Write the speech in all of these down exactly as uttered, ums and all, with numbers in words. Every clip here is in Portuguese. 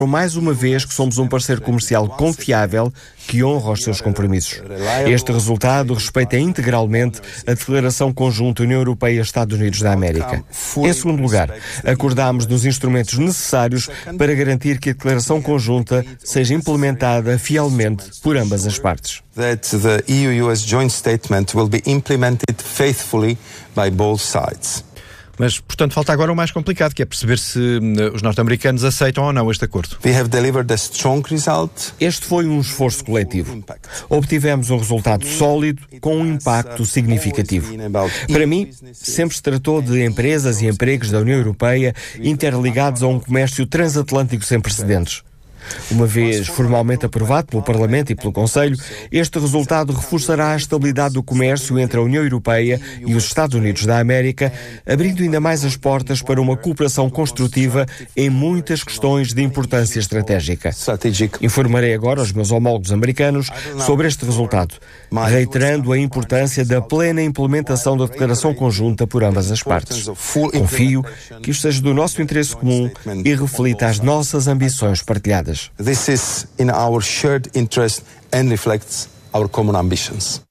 mais uma vez que somos um parceiro comercial confiável que honra os seus compromissos. Este resultado respeita integralmente a Declaração Conjunta União Europeia-Estados Unidos da América. Em segundo lugar, acordámos nos instrumentos necessários para garantir que a Declaração Conjunta seja implementada fielmente por ambas as partes. That the E U U S joint statement will be implemented faithfully by both sides. Mas, portanto, falta agora o mais complicado, que é perceber se uh, os norte-americanos aceitam ou não este acordo. We have delivered a strong result. Este foi um esforço coletivo. Obtivemos um resultado sólido com um impacto significativo. Para mim, sempre se tratou de empresas e empregos da União Europeia interligados a um comércio transatlântico sem precedentes. Uma vez formalmente aprovado pelo Parlamento e pelo Conselho, este resultado reforçará a estabilidade do comércio entre a União Europeia e os Estados Unidos da América, abrindo ainda mais as portas para uma cooperação construtiva em muitas questões de importância estratégica. Informarei agora os meus homólogos americanos sobre este resultado, reiterando a importância da plena implementação da Declaração Conjunta por ambas as partes. Confio que isto seja do nosso interesse comum e reflita as nossas ambições partilhadas. This is in our shared interest and reflects our common ambitions.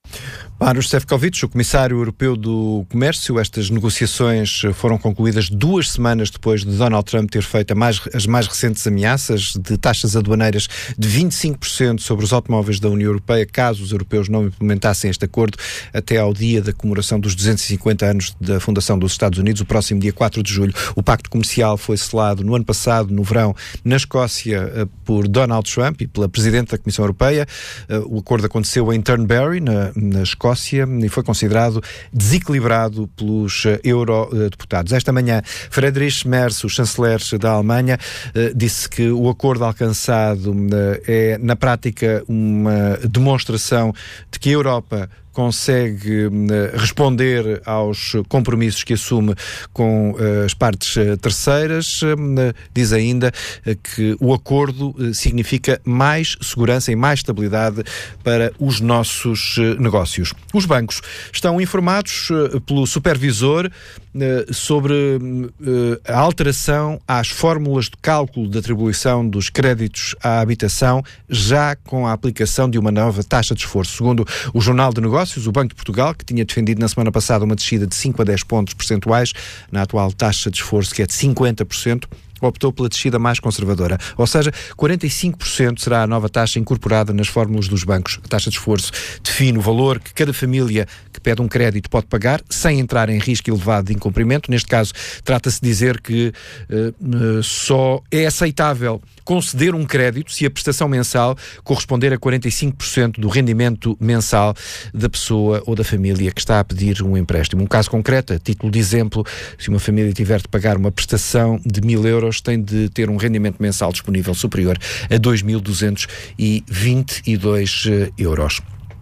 Maroš Šefčovič, o Comissário Europeu do Comércio, estas negociações foram concluídas duas semanas depois de Donald Trump ter feito a mais, as mais recentes ameaças de taxas aduaneiras de vinte e cinco por cento sobre os automóveis da União Europeia, caso os europeus não implementassem este acordo até ao dia da comemoração dos duzentos e cinquenta anos da fundação dos Estados Unidos, o próximo dia quatro de julho. O pacto comercial foi selado no ano passado, no verão, na Escócia, por Donald Trump e pela Presidente da Comissão Europeia. O acordo aconteceu em Turnberry, na, na Escócia, e foi considerado desequilibrado pelos eurodeputados. Esta manhã, Friedrich Merz, o chanceler da Alemanha, disse que o acordo alcançado é, na prática, uma demonstração de que a Europa consegue uh, responder aos compromissos que assume com uh, as partes uh, terceiras. Uh, diz ainda uh, que o acordo uh, significa mais segurança e mais estabilidade para os nossos uh, negócios. Os bancos estão informados uh, pelo supervisor uh, sobre uh, a alteração às fórmulas de cálculo de atribuição dos créditos à habitação, já com a aplicação de uma nova taxa de esforço. Segundo o Jornal de Negócios, o Banco de Portugal, que tinha defendido na semana passada uma descida de cinco a dez pontos percentuais na atual taxa de esforço, que é de cinquenta por cento, optou pela descida mais conservadora. Ou seja, quarenta e cinco por cento será a nova taxa incorporada nas fórmulas dos bancos. A taxa de esforço define o valor que cada família que pede um crédito pode pagar sem entrar em risco elevado de incumprimento. Neste caso, trata-se de dizer que uh, uh, só é aceitável conceder um crédito se a prestação mensal corresponder a quarenta e cinco por cento do rendimento mensal da pessoa ou da família que está a pedir um empréstimo. Um caso concreto, a título de exemplo, se uma família tiver de pagar uma prestação de mil euros, tem de ter um rendimento mensal disponível superior a dois mil duzentos e vinte e dois euros.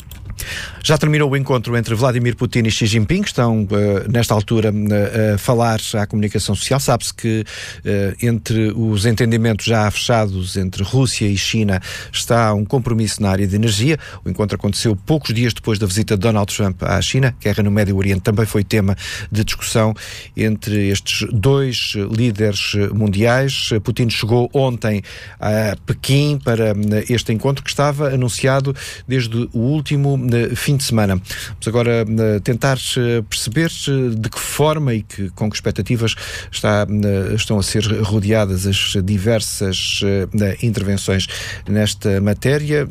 Já terminou o encontro entre Vladimir Putin e Xi Jinping, estão uh, nesta altura uh, a falar à comunicação social. Sabe-se que uh, entre os entendimentos já fechados entre Rússia e China está um compromisso na área de energia. O encontro aconteceu poucos dias depois da visita de Donald Trump à China. A guerra no Médio Oriente também foi tema de discussão entre estes dois líderes mundiais. Putin chegou ontem a Pequim para este encontro que estava anunciado desde o último fim de semana. Vamos agora uh, tentar uh, perceber uh, de que forma e que, com que expectativas está, uh, estão a ser rodeadas as diversas uh, intervenções nesta matéria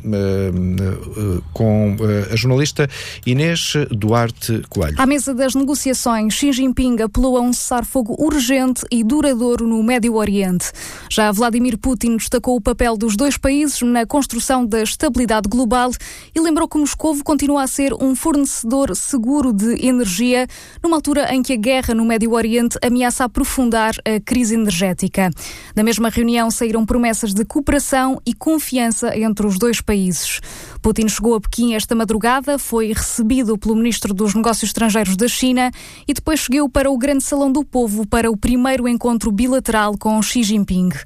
uh, uh, com uh, a jornalista Inês Duarte Coelho. À mesa das negociações, Xi Jinping apelou a um cessar-fogo urgente e duradouro no Médio Oriente. Já Vladimir Putin destacou o papel dos dois países na construção da estabilidade global e lembrou que Moscovo continua a ser um fornecedor seguro de energia, numa altura em que a guerra no Médio Oriente ameaça aprofundar a crise energética. Da mesma reunião saíram promessas de cooperação e confiança entre os dois países. Putin chegou a Pequim esta madrugada, foi recebido pelo Ministro dos Negócios Estrangeiros da China e depois seguiu para o Grande Salão do Povo para o primeiro encontro bilateral com Xi Jinping.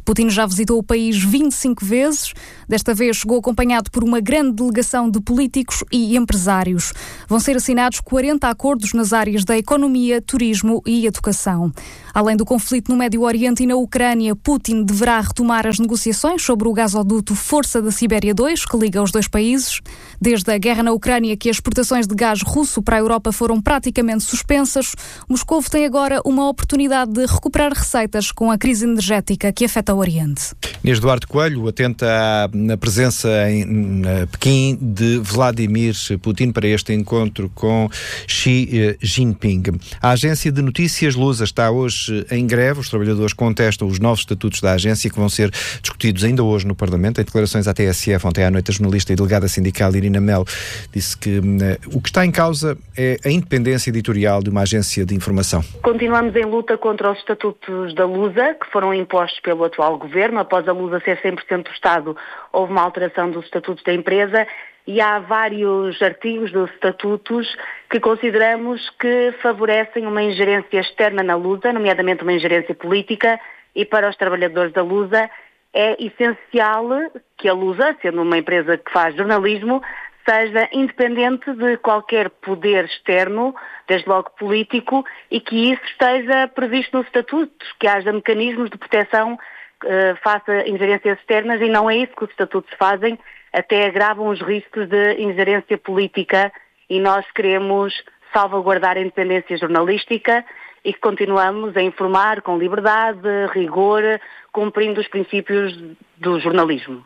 Putin já visitou o país vinte e cinco vezes. Desta vez chegou acompanhado por uma grande delegação de políticos e empresários. Vão ser assinados quarenta acordos nas áreas da economia, turismo e educação. Além do conflito no Médio Oriente e na Ucrânia, Putin deverá retomar as negociações sobre o gasoduto Força da Sibéria dois, que liga os dois países. Desde a guerra na Ucrânia, que as exportações de gás russo para a Europa foram praticamente suspensas, Moscovo tem agora uma oportunidade de recuperar receitas com a crise energética que afeta o Oriente. Inês Duarte Coelho atenta à presença em Pequim de Vladimir Putin para este encontro com Xi Jinping. A agência de notícias Lusa está hoje em greve. Os trabalhadores contestam os novos estatutos da agência que vão ser discutidos ainda hoje no Parlamento. Em declarações à T S F, ontem à noite, a jornalista e delegada sindical Irina Mel disse que uh, o que está em causa é a independência editorial de uma agência de informação. Continuamos em luta contra os estatutos da Lusa, que foram impostos pelo atual governo. Após a Lusa ser cem por cento do Estado, houve uma alteração dos estatutos da empresa e há vários artigos dos estatutos que consideramos que favorecem uma ingerência externa na Lusa, nomeadamente uma ingerência política, e para os trabalhadores da Lusa é essencial que a Lusa, sendo uma empresa que faz jornalismo, seja independente de qualquer poder externo, desde logo político, e que isso esteja previsto nos estatutos, que haja mecanismos de proteção uh, face a ingerências externas, e não é isso que os estatutos fazem, até agravam os riscos de ingerência política, e nós queremos salvaguardar a independência jornalística e que continuamos a informar com liberdade, rigor, cumprindo os princípios do jornalismo.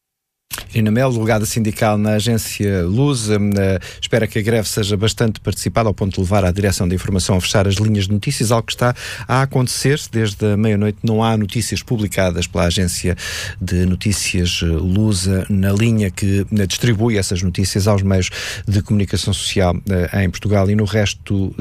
Irina Mel, delegada sindical na agência Lusa, espera que a greve seja bastante participada ao ponto de levar à direção de informação a fechar as linhas de notícias, algo que está a acontecer desde a meia-noite. Não há notícias publicadas pela agência de notícias Lusa na linha que distribui essas notícias aos meios de comunicação social em Portugal e no resto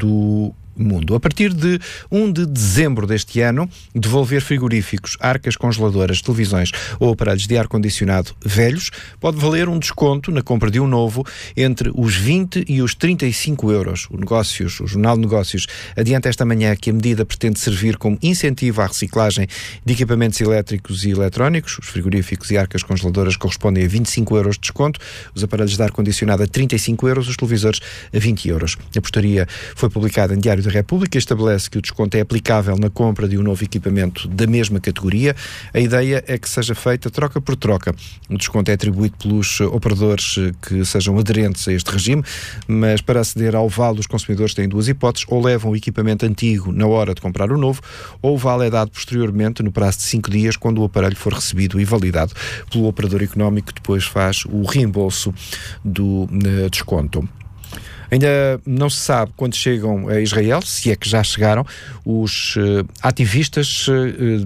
do mundo. A partir de primeiro de dezembro deste ano, devolver frigoríficos, arcas congeladoras, televisões ou aparelhos de ar-condicionado velhos pode valer um desconto na compra de um novo entre os vinte e os trinta e cinco euros. O, Negócios, o Jornal de Negócios adianta esta manhã que a medida pretende servir como incentivo à reciclagem de equipamentos elétricos e eletrónicos. Os frigoríficos e arcas congeladoras correspondem a vinte e cinco euros de desconto, os aparelhos de ar-condicionado a trinta e cinco euros, os televisores a vinte euros. A portaria foi publicada em Diário da República e estabelece que o desconto é aplicável na compra de um novo equipamento da mesma categoria. A ideia é que seja feita troca por troca. O desconto é atribuído pelos operadores que sejam aderentes a este regime, mas para aceder ao vale os consumidores têm duas hipóteses: ou levam o equipamento antigo na hora de comprar o novo, ou o vale é dado posteriormente no prazo de cinco dias quando o aparelho for recebido e validado pelo operador económico, que depois faz o reembolso do uh, desconto. Ainda não se sabe quando chegam a Israel, se é que já chegaram, os uh, ativistas uh,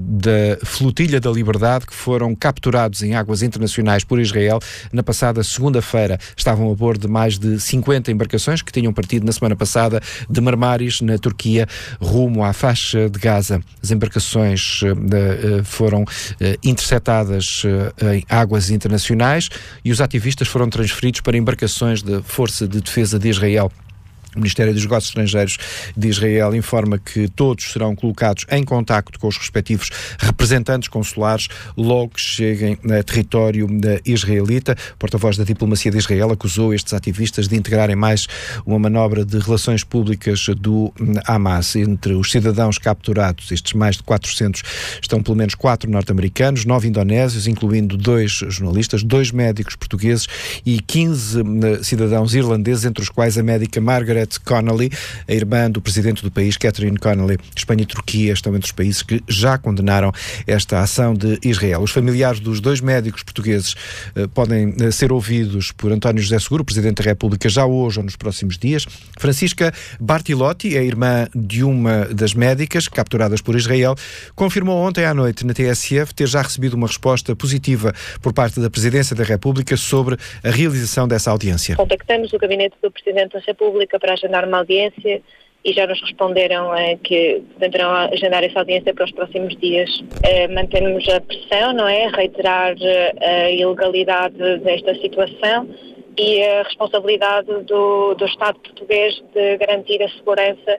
da Flotilha da Liberdade que foram capturados em águas internacionais por Israel na passada segunda-feira. Estavam a bordo de mais de cinquenta embarcações que tinham partido na semana passada de Marmaris, na Turquia, rumo à faixa de Gaza. As embarcações uh, uh, foram uh, interceptadas uh, em águas internacionais e os ativistas foram transferidos para embarcações da Força de Defesa de Israel. O Ministério dos Negócios Estrangeiros de Israel informa que todos serão colocados em contacto com os respectivos representantes consulares logo que cheguem a território israelita. O porta-voz da diplomacia de Israel acusou estes ativistas de integrarem mais uma manobra de relações públicas do Hamas. Entre os cidadãos capturados, estes mais de quatrocentos, estão pelo menos quatro norte-americanos, nove indonésios, incluindo dois jornalistas, dois médicos portugueses e quinze cidadãos irlandeses, entre os quais a médica Margaret Connolly, a irmã do presidente do país, Catherine Connolly. Espanha e Turquia estão entre os países que já condenaram esta ação de Israel. Os familiares dos dois médicos portugueses uh, podem uh, ser ouvidos por António José Seguro, presidente da República, já hoje ou nos próximos dias. Francisca Bartilotti, a irmã de uma das médicas capturadas por Israel, confirmou ontem à noite na T S F ter já recebido uma resposta positiva por parte da Presidência da República sobre a realização dessa audiência. Contactamos o gabinete do Presidente da República para agendar uma audiência e já nos responderam eh, que tentarão agendar essa audiência para os próximos dias. Eh, mantemos a pressão, não é? Reiterar eh, a ilegalidade desta situação e a responsabilidade do, do Estado português de garantir a segurança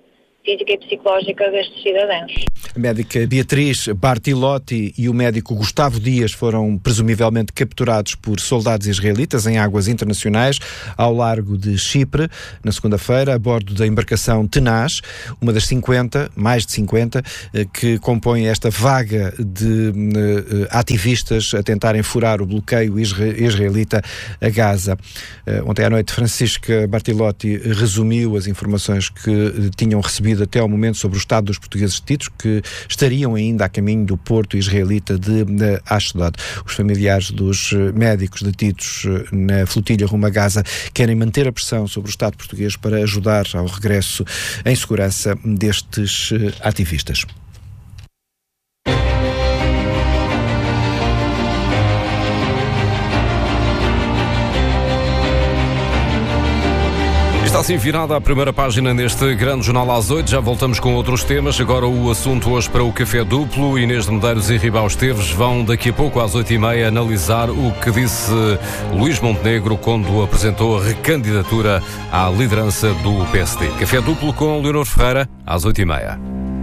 física e psicológica destes cidadãos. A médica Beatriz Bartilotti e o médico Gustavo Dias foram presumivelmente capturados por soldados israelitas em águas internacionais ao largo de Chipre, na segunda-feira, a bordo da embarcação Tenaz, uma das cinquenta, mais de cinquenta, que compõem esta vaga de uh, ativistas a tentarem furar o bloqueio israelita a Gaza. Uh, ontem à noite, Francisca Bartilotti resumiu as informações que tinham recebido até ao momento sobre o estado dos portugueses detidos, que estariam ainda a caminho do porto israelita de, de Ashdod. Os familiares dos médicos detidos na flotilha rumo a Gaza querem manter a pressão sobre o Estado português para ajudar ao regresso em segurança destes ativistas. Está assim virada a primeira página neste grande jornal às oito. Já voltamos com outros temas. Agora o assunto hoje para o Café Duplo. Inês de Medeiros e Ribau Esteves vão daqui a pouco às oito e meia analisar o que disse Luís Montenegro quando apresentou a recandidatura à liderança do P S D. Café Duplo com Leonor Ferreira às oito e meia.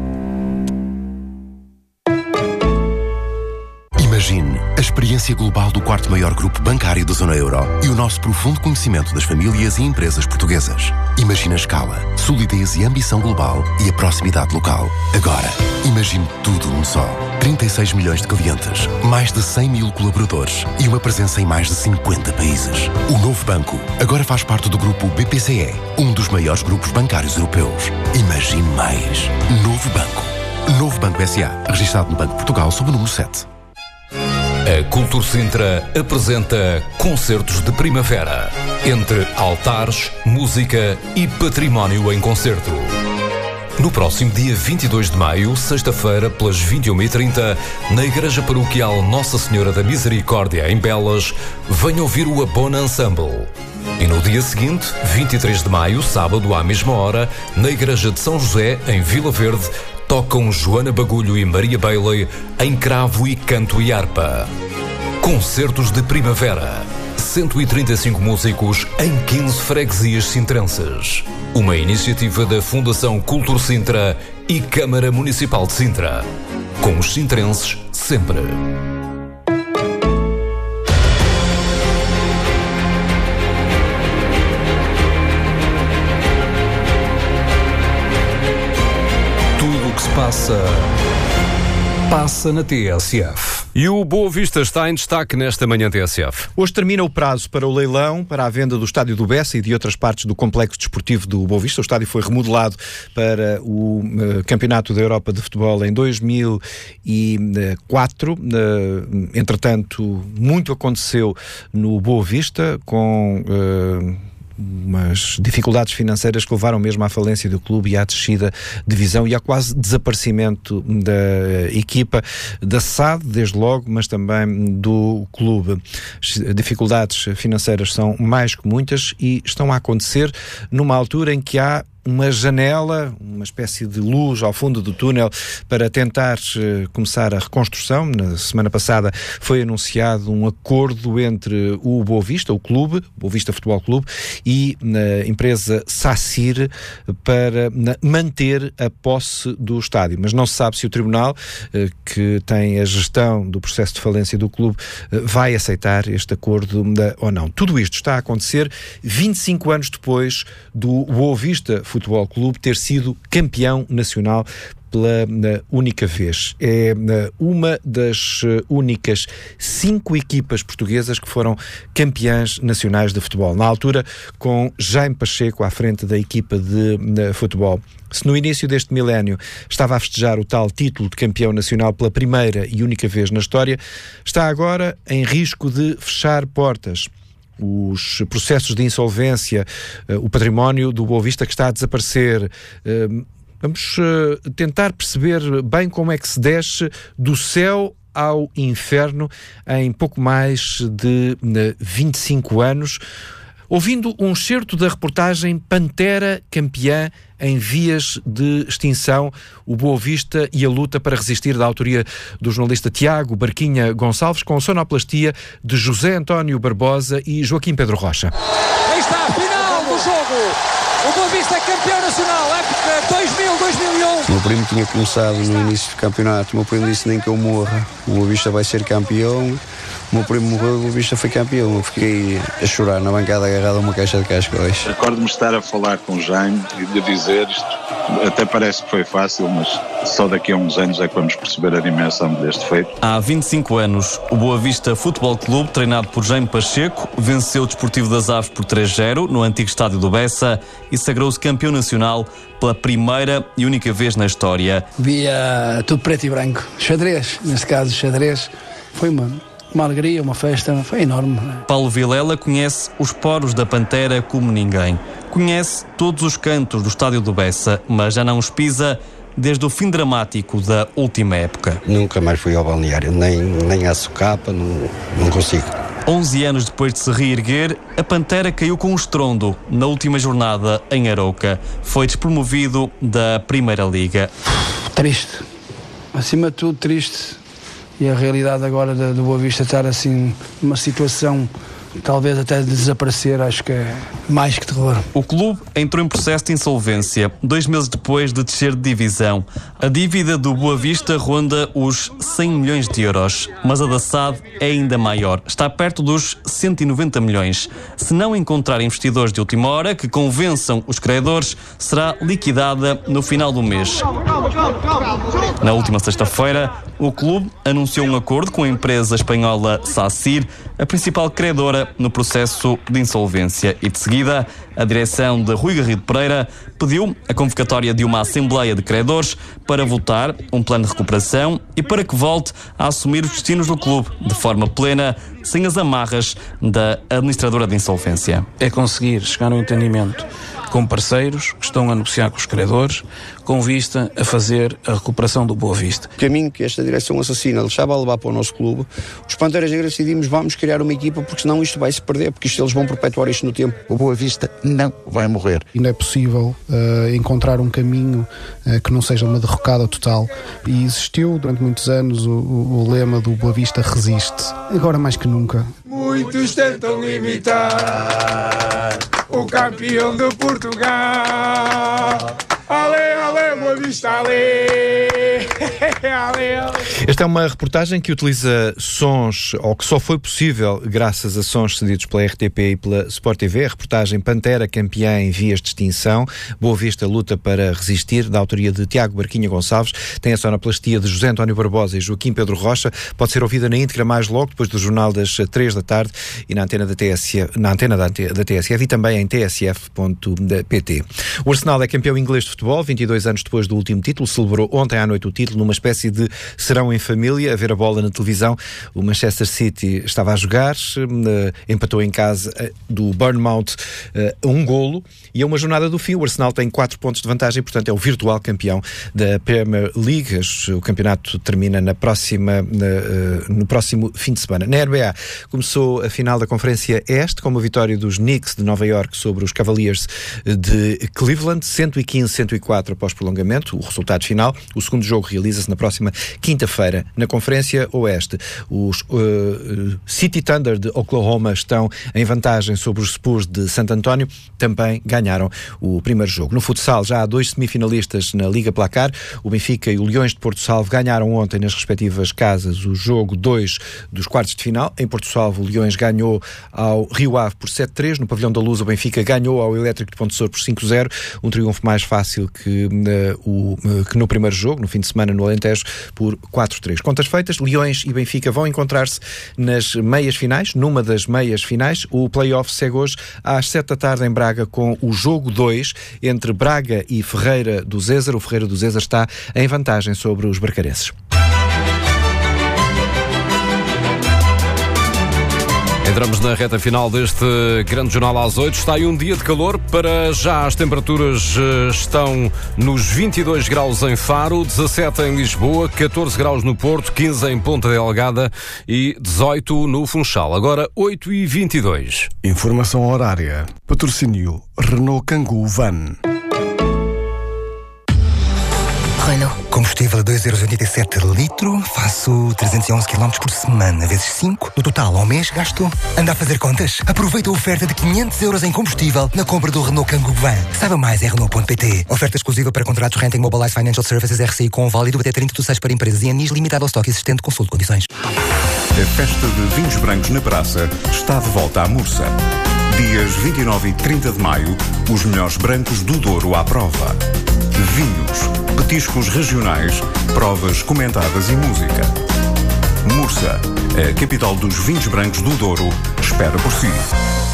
Imagine a experiência global do quarto maior grupo bancário da zona euro e o nosso profundo conhecimento das famílias e empresas portuguesas. Imagine a escala, solidez e ambição global e a proximidade local. Agora, imagine tudo num só. trinta e seis milhões de clientes, mais de cem mil colaboradores e uma presença em mais de cinquenta países. O novo banco agora faz parte do grupo B P C E, um dos maiores grupos bancários europeus. Imagine mais. Novo Banco. Novo Banco S A, registado no Banco de Portugal sob o número sete. A Cultur Sintra apresenta Concertos de Primavera, entre altares, música e património em concerto. No próximo dia vinte e dois de maio, sexta-feira, pelas vinte e uma e trinta, na Igreja Paroquial Nossa Senhora da Misericórdia, em Belas, venha ouvir o Abona Ensemble. E no dia seguinte, vinte e três de maio, sábado, à mesma hora, na Igreja de São José, em Vila Verde, tocam Joana Bagulho e Maria Bailey em cravo e canto e harpa. Concertos de Primavera. cento e trinta e cinco músicos em quinze freguesias sintrenses. Uma iniciativa da Fundação Cultur Sintra e Câmara Municipal de Sintra. Com os sintrenses sempre. Passa, passa na T S F. E o Boa Vista está em destaque nesta manhã T S F. Hoje termina o prazo para o leilão para a venda do estádio do Bessa e de outras partes do complexo desportivo do Boa Vista. O estádio foi remodelado para o uh, Campeonato da Europa de Futebol em dois mil e quatro. Uh, entretanto, muito aconteceu no Boa Vista com... Uh, umas dificuldades financeiras que levaram mesmo à falência do clube e à descida de divisão e ao quase desaparecimento da equipa da S A D, desde logo, mas também do clube. As dificuldades financeiras são mais que muitas e estão a acontecer numa altura em que há uma janela, uma espécie de luz ao fundo do túnel para tentar uh, começar a reconstrução. Na semana passada foi anunciado um acordo entre o Boa Vista, o clube, o Boa Vista Futebol Clube, e a empresa SACIR para na, manter a posse do estádio. Mas não se sabe se o Tribunal, uh, que tem a gestão do processo de falência do clube, uh, vai aceitar este acordo uh, ou não. Tudo isto está a acontecer vinte e cinco anos depois do Boa Vista Futebol Clube ter sido campeão nacional pela uh, única vez. É uh, uma das uh, únicas cinco equipas portuguesas que foram campeãs nacionais de futebol. Na altura, com Jaime Pacheco à frente da equipa de uh, futebol. Se no início deste milénio estava a festejar o tal título de campeão nacional pela primeira e única vez na história, está agora em risco de fechar portas. Os processos de insolvência, uh, o património do Boa Vista que está a desaparecer. Uh, vamos uh, tentar perceber bem como é que se desce do céu ao inferno em pouco mais de uh, vinte e cinco anos, ouvindo um excerto da reportagem Pantera Campeã em vias de extinção, o Boa Vista e a luta para resistir, da autoria do jornalista Tiago Barquinha Gonçalves, com sonoplastia de José António Barbosa e Joaquim Pedro Rocha. Aí está, final do jogo! O Boa Vista é campeão nacional, época dois mil, dois mil e um. O meu primo tinha começado no início do campeonato. O meu primo disse: nem que eu morra, o Boa Vista vai ser campeão. O meu primo morreu, o Boa Vista foi campeão. Eu fiquei a chorar na bancada agarrado a uma caixa de cascóis. Recordo-me estar a falar com o Jaime e de dizer isto. Até parece que foi fácil, mas só daqui a uns anos é que vamos perceber a dimensão deste feito. Há vinte e cinco anos, o Boa Vista Futebol Clube, treinado por Jaime Pacheco, venceu o Desportivo das Aves por três a zero no antigo estádio do Bessa e sagrou-se campeão nacional pela primeira e única vez na história. Via tudo preto e branco, xadrez, neste caso xadrez, foi uma, uma alegria, uma festa, foi enorme. Paulo Vilela conhece os poros da Pantera como ninguém. Conhece todos os cantos do estádio do Bessa, mas já não os pisa desde o fim dramático da última época. Nunca mais fui ao balneário, nem, nem à socapa, não, não consigo. onze anos depois de se reerguer, a Pantera caiu com um estrondo na última jornada em Arouca. Foi despromovido da Primeira Liga. Triste. Acima de tudo, triste. E a realidade agora do Boa Vista estar assim numa situação talvez até de desaparecer, acho que é mais que terror. O clube entrou em processo de insolvência dois meses depois de descer de divisão. A dívida do Boa Vista ronda os cem milhões de euros, mas a da S A D é ainda maior. Está perto dos cento e noventa milhões. Se não encontrar investidores de última hora que convençam os credores, será liquidada no final do mês. Na última sexta-feira, o clube anunciou um acordo com a empresa espanhola SACIR, a principal credora no processo de insolvência, e de seguida a direção de Rui Garrido Pereira pediu a convocatória de uma Assembleia de Credores para votar um plano de recuperação e para que volte a assumir os destinos do clube de forma plena, sem as amarras da administradora de insolvência. É conseguir chegar a um entendimento com parceiros que estão a negociar com os credores, com vista a fazer a recuperação do Boa Vista. O caminho que esta direção assassina estava a levar para o nosso clube, os Panteras Negras decidimos, vamos criar uma equipa, porque senão isto vai se perder, porque isto, eles vão perpetuar isto no tempo. O Boa Vista não vai morrer. E não é possível uh, encontrar um caminho uh, que não seja uma derrocada total. E existiu durante muitos anos o, o, o lema do Boa Vista resiste. Agora mais que nunca. Muitos tentam imitar o campeão de Portugal. Ale, ale, Boa Vista, ale. Esta é uma reportagem que utiliza sons, ou que só foi possível graças a sons cedidos pela R T P e pela Sport T V. A reportagem Pantera, campeã em vias de extinção. Boa Vista luta para resistir, da autoria de Tiago Barquinha Gonçalves. Tem a sonoplastia de José António Barbosa e Joaquim Pedro Rocha. Pode ser ouvida na íntegra mais logo, depois do jornal das três da tarde e na antena da T S F, na antena da, da T S F e também em t s f ponto p t. O Arsenal é campeão inglês de futebol, vinte e dois anos depois do último título. Celebrou ontem à noite o título numa espécie de serão em família, a ver a bola na televisão. O Manchester City estava a jogar, uh, empatou em casa uh, do Bournemouth uh, um golo, e a uma jornada do fim o Arsenal tem quatro pontos de vantagem, portanto é o virtual campeão da Premier League. O campeonato termina na próxima, na, uh, no próximo fim de semana. Na N B A começou a final da Conferência Este com uma vitória dos Knicks de Nova Iorque sobre os Cavaliers de Cleveland, cento e quinze a cento e quatro após prolongamento, o resultado final. O segundo jogo realiza-se na próxima quinta-feira. Na Conferência Oeste, os uh, City Thunder de Oklahoma estão em vantagem sobre os Spurs de Santo António, também ganharam o primeiro jogo. No futsal já há dois semifinalistas na Liga Placar. O Benfica e o Leões de Porto Salvo ganharam ontem nas respectivas casas o jogo dois dos quartos de final. Em Porto Salvo o Leões ganhou ao Rio Ave por sete a três. No Pavilhão da Luz o Benfica ganhou ao Elétrico de Ponte Sor por cinco a zero. Um triunfo mais fácil que, uh, o, uh, que no primeiro jogo, no fim de semana no Alentejo, por quatro a três. Contas feitas, Leões e Benfica vão encontrar-se nas meias finais. Numa das meias finais, o play-off segue hoje às sete da tarde em Braga com o jogo dois entre Braga e Ferreira do Zézar. O Ferreira do Zézar está em vantagem sobre os barcarenses. Entramos na reta final deste grande jornal às oito. Está aí um dia de calor. Para já as temperaturas estão nos vinte e dois graus em Faro, dezassete em Lisboa, catorze graus no Porto, quinze em Ponta Delgada e dezoito no Funchal. Agora oito e vinte e dois. Informação horária. Patrocínio Renault Kangoo Van. Renault. Combustível a dois euros e oitenta e sete litro, faço trezentos e onze quilómetros por semana, vezes cinco. No total, ao mês, gasto... Anda a fazer contas? Aproveita a oferta de quinhentos euros em combustível na compra do Renault Kangoo Van. Saiba mais em Renault ponto pt. Oferta exclusiva para contratos Renting Mobilize Financial Services R C I com válido até trinta de seis para empresas e anis, limitado ao estoque existente. Consulte condições. A festa de vinhos brancos na praça está de volta à Mursa. Dias vinte e nove e trinta de maio, os melhores brancos do Douro à prova. Vinhos, petiscos regionais, provas comentadas e música. Mursa, a capital dos vinhos brancos do Douro, espera por si.